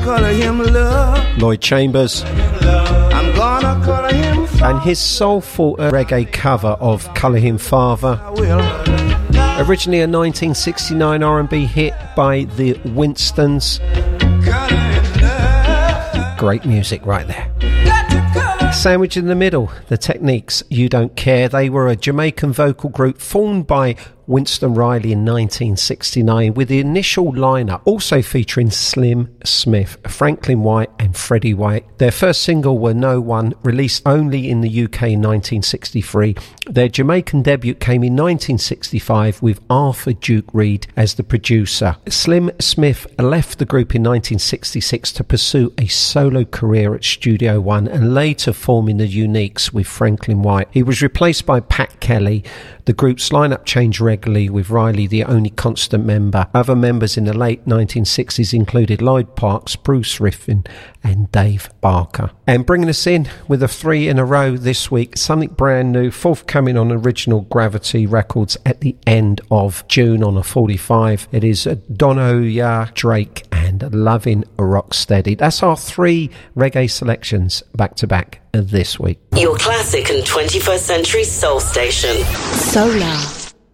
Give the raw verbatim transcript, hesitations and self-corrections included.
Call him love. Lloyd Chambers. I'm gonna call him father. And his soulful reggae cover of Colour Him Father. I will. Originally a nineteen sixty-nine R and B hit by the Winstons. Great music right there. Sandwich in the middle, the Techniques, You Don't Care. They were a Jamaican vocal group formed by Winston Riley in nineteen sixty-nine with the initial lineup also featuring Slim Smith, Franklin White and Freddie White. Their first single were No One, released only in the U K in nineteen sixty-three. Their Jamaican debut came in nineteen sixty-five with Arthur Duke Reid as the producer. Slim Smith left the group in nineteen sixty-six to pursue a solo career at Studio One and later forming the Uniques with Franklin White. He was replaced by Pat Kelly. The group's lineup changed regularly, with Riley the only constant member. Other members in the late nineteen sixties included Lloyd Parks, Bruce Riffin and Dave Barker. And bringing us in with a three in a row this week, something brand new, forthcoming on Original Gravity Records at the end of June on a forty-five. It is Donoya Drake and Lovin' Rocksteady. That's our three reggae selections back to back this week. Your classic and twenty-first century soul station. Solar.